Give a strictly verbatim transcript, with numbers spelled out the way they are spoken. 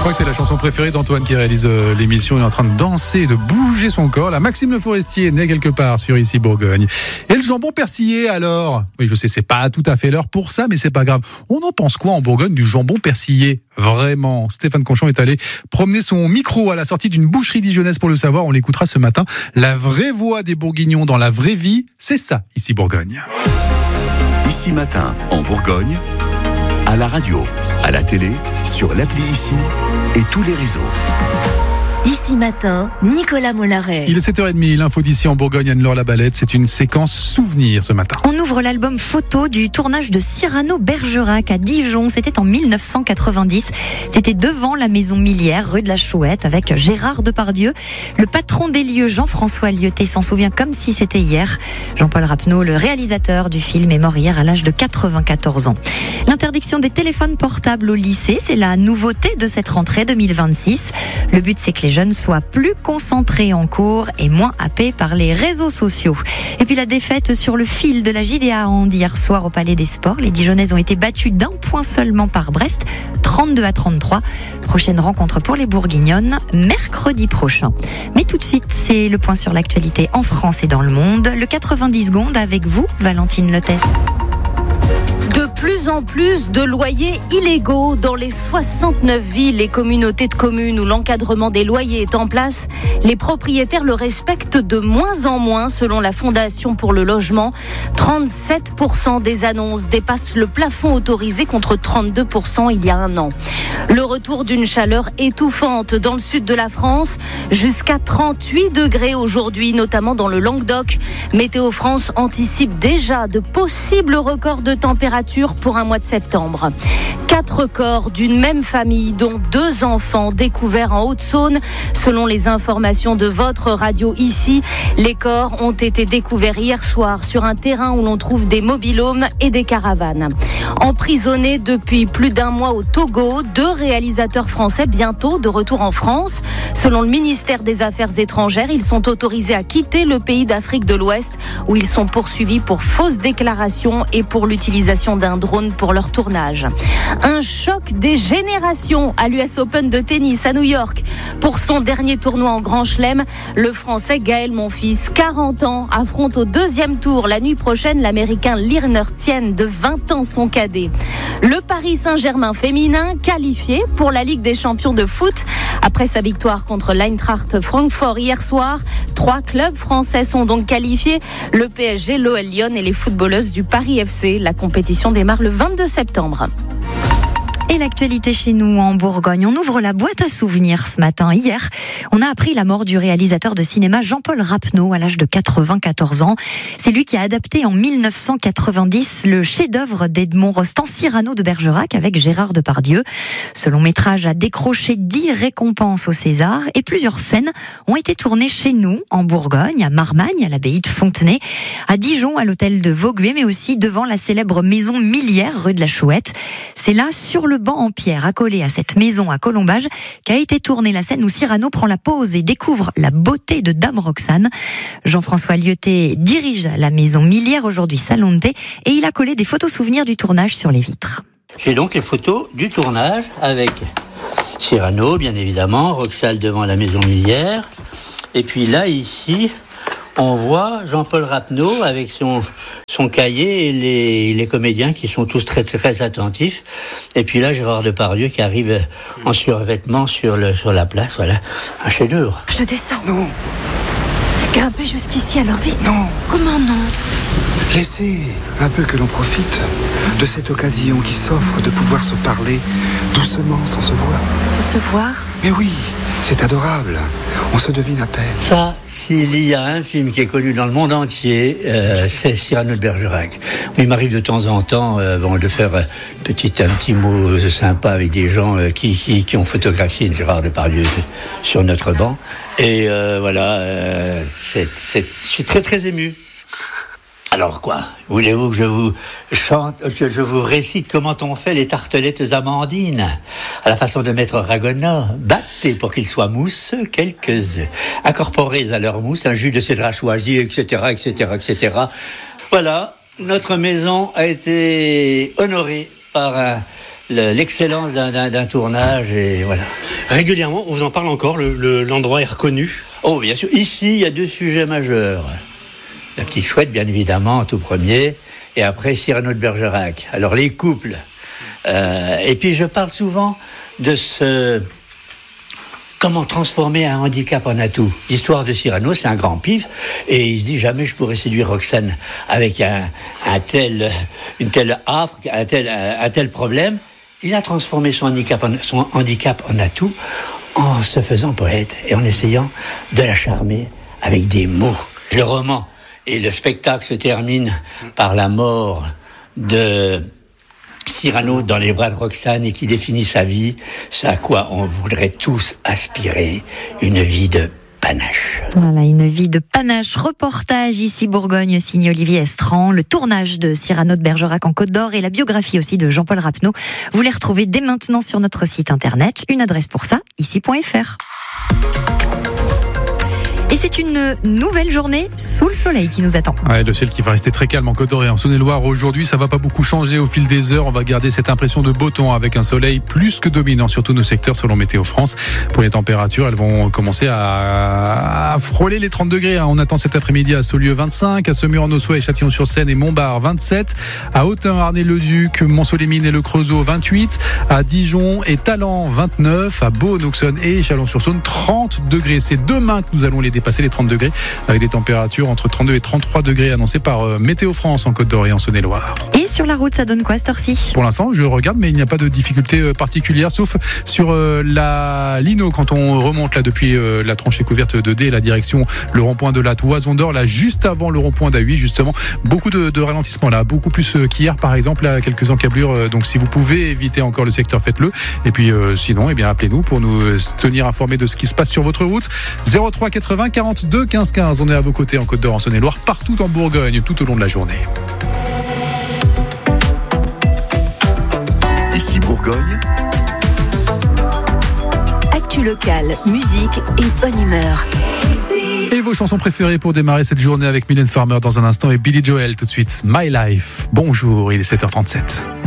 crois que c'est la chanson préférée d'Antoine qui réalise euh, l'émission. Il est en train de danser et de bouger son corps. Là, Maxime Le Forestier est né quelque part sur Ici Bourgogne. Et le jambon persillé alors ? Oui, je sais, c'est pas tout à fait l'heure pour ça, mais c'est pas grave. On en pense quoi en Bourgogne du jambon persillé ? Vraiment. Stéphane Conchon est allé promener son micro à la sortie d'une boucherie dijonnaise pour le savoir. On l'écoutera ce matin. La vraie voix des Bourguignons dans la vraie vie, c'est ça, Ici Bourgogne. Ici Matin, en Bourgogne, à la radio, à la télé, sur l'appli Ici et tous les réseaux. Ici Matin, Nicolas Mollaret. Il est sept heures trente, l'info d'ici en Bourgogne, Anne-Laure Labalette. C'est une séquence souvenir ce matin. On ouvre l'album photo du tournage de Cyrano Bergerac à Dijon. C'était en dix-neuf cent quatre-vingt-dix. C'était devant la maison Millière, rue de la Chouette, avec Gérard Depardieu. Le patron des lieux, Jean-François Lyoté, s'en souvient comme si c'était hier. Jean-Paul Rappeneau, le réalisateur du film, est mort hier à l'âge de quatre-vingt-quatorze ans. L'interdiction des téléphones portables au lycée, c'est la nouveauté de cette rentrée deux mille vingt-six. Le but, c'est que les jeunes soient plus concentrés en cours et moins happés par les réseaux sociaux. Et puis la défaite sur le fil de la J D A Hand hier soir au Palais des Sports. Les Dijonnaises ont été battues d'un point seulement par Brest, trente-deux à trente-trois. Prochaine rencontre pour les Bourguignonnes, mercredi prochain. Mais tout de suite, c'est le point sur l'actualité en France et dans le monde. Le quatre-vingt-dix secondes avec vous, Valentine Lettès. De plus en plus de loyers illégaux dans les soixante-neuf villes et communautés de communes où l'encadrement des loyers est en place. Les propriétaires le respectent de moins en moins selon la Fondation pour le logement. trente-sept pour cent des annonces dépassent le plafond autorisé contre trente-deux pour cent il y a un an. Le retour d'une chaleur étouffante dans le sud de la France, jusqu'à trente-huit degrés aujourd'hui, notamment dans le Languedoc. Météo France anticipe déjà de possibles records de température pour un mois de septembre. Quatre corps d'une même famille, dont deux enfants découverts en Haute-Saône. Selon les informations de votre radio Ici, les corps ont été découverts hier soir sur un terrain où l'on trouve des mobil-homes et des caravanes. Emprisonnés depuis plus d'un mois au Togo, deux réalisateurs français bientôt de retour en France. Selon le ministère des Affaires étrangères, ils sont autorisés à quitter le pays d'Afrique de l'Ouest où ils sont poursuivis pour fausses déclarations et pour l'utilisation d'un drone pour leur tournage. Un choc des générations à l'U S Open de tennis à New York. Pour son dernier tournoi en Grand Chelem, le Français Gaël Monfils, quarante ans, affronte au deuxième tour la nuit prochaine l'Américain Lirner Tien, de vingt ans, son cadet. Le Paris Saint-Germain féminin qualifié pour la Ligue des champions de foot. Après sa victoire contre l'Eintracht Francfort hier soir, trois clubs français sont donc qualifiés. Le P S G, l'O L Lyon et les footballeuses du Paris F C. La compétition démarre le vingt-deux septembre. Et l'actualité chez nous en Bourgogne, on ouvre la boîte à souvenirs ce matin. Hier, on a appris la mort du réalisateur de cinéma Jean-Paul Rappeneau à l'âge de quatre-vingt-quatorze ans. C'est lui qui a adapté en dix-neuf cent quatre-vingt-dix le chef-d'œuvre d'Edmond Rostand, Cyrano de Bergerac, avec Gérard Depardieu. Ce long métrage a décroché dix récompenses au César et plusieurs scènes ont été tournées chez nous en Bourgogne, à Marmagne, à l'abbaye de Fontenay, à Dijon, à l'hôtel de Vaugué, mais aussi devant la célèbre maison Millière, rue de la Chouette. C'est là, sur le banc en pierre accolé à cette maison à Colombage, qu'a été tournée la scène où Cyrano prend la pause et découvre la beauté de Dame Roxane. Jean-François Lyoté dirige la maison Millière, aujourd'hui salon de thé, et il a collé des photos souvenirs du tournage sur les vitres. J'ai donc les photos du tournage avec Cyrano, bien évidemment, Roxane devant la maison Millière, et puis là, ici, on voit Jean-Paul Rappeneau avec son, son cahier et les, les comédiens qui sont tous très, très attentifs. Et puis là, Gérard Depardieu qui arrive en survêtement sur, le, sur la place. Voilà, un chef-d'œuvre. Je descends. Non. Grimper jusqu'ici, alors vite. Non. Comment non ? Laissez un peu que l'on profite de cette occasion qui s'offre de pouvoir se parler doucement sans se voir. Sans se voir ? Mais oui, c'est adorable. On se devine à peine. Ça, s'il y a un film qui est connu dans le monde entier, euh, c'est Cyrano de Bergerac. Il m'arrive de temps en temps euh, bon, de faire euh, petit, un petit mot sympa avec des gens euh, qui, qui, qui ont photographié Gérard Depardieu sur notre banc. Et euh, voilà, euh, c'est, c'est, je suis très très ému. Alors quoi ? Voulez-vous que je vous chante, que je vous récite comment on fait les tartelettes amandines ? À la façon de maître Ragona, battez pour qu'ils soient mousseux quelques œufs. Incorporez à leur mousse un jus de cédra choisi, et cetera, et cetera, et cetera. Voilà, notre maison a été honorée par un le, l'excellence d'un, d'un, d'un tournage et voilà. Régulièrement, on vous en parle encore, le, le, l'endroit est reconnu. Oh, bien sûr. Ici, il y a deux sujets majeurs. La Petite Chouette, bien évidemment, en tout premier, et après Cyrano de Bergerac. Alors, les couples. Euh, et puis, je parle souvent de ce... Comment transformer un handicap en atout. L'histoire de Cyrano, c'est un grand pif, et il se dit jamais je pourrais séduire Roxane avec un, un tel, une telle affre, un tel, un, un tel problème. Il a transformé son handicap en, son handicap en atout en se faisant poète et en essayant de la charmer avec des mots. Le roman et le spectacle se terminent par la mort de Cyrano dans les bras de Roxane et qui définit sa vie, ce à quoi on voudrait tous aspirer, une vie de panache. Voilà, une vie de panache. Reportage ici Bourgogne, signé Olivier Estran, le tournage de Cyrano de Bergerac en Côte d'Or et la biographie aussi de Jean-Paul Rapneau. Vous les retrouvez dès maintenant sur notre site internet. Une adresse pour ça, ici point f r. Et c'est une nouvelle journée sous le soleil qui nous attend. Ouais, le ciel qui va rester très calme en Côte d'Or et en Saône-et-Loire aujourd'hui, ça va pas beaucoup changer au fil des heures. On va garder cette impression de beau temps avec un soleil plus que dominant sur tous nos secteurs selon Météo France. Pour les températures, elles vont commencer à, à frôler les trente degrés. On attend cet après-midi à Saulieu vingt-cinq, à Semur-en-Auxois et Châtillon-sur-Seine et Montbard vingt-sept, à Autun, Arnay-le-Duc, Mont-Solémine et Le Creusot vingt-huit, à Dijon et Talent vingt-neuf, à Beaune, Auxonne et Chalon-sur-Saône trente degrés. C'est demain que nous allons les dépasser les trente degrés avec des températures entre trente-deux et trente-trois degrés annoncées par euh, Météo France en Côte d'Or et en Saône-et-Loire. Et sur la route, ça donne quoi cette heure-ci ? Pour l'instant, je regarde, mais il n'y a pas de difficulté euh, particulière, sauf sur euh, la Lino quand on remonte là depuis euh, la tranchée couverte de D, la direction le rond-point de la Toison d'Or, là juste avant le rond-point d'A huit justement. Beaucoup de, de ralentissements là, beaucoup plus euh, qu'hier par exemple, là, quelques encablures. Euh, donc si vous pouvez éviter encore le secteur, faites-le. Et puis euh, sinon, eh bien appelez-nous pour nous euh, tenir informés de ce qui se passe sur votre route. zéro trois quatre-vingts quarante-deux quinze quinze. On est à vos côtés en Côte d'Or, en Saône-et-Loire, partout en Bourgogne, tout au long de la journée. Ici Bourgogne. Actu locale, musique et bonne humeur. Et vos chansons préférées pour démarrer cette journée avec Mylène Farmer dans un instant et Billy Joel tout de suite. My Life. Bonjour, il est sept heures trente-sept.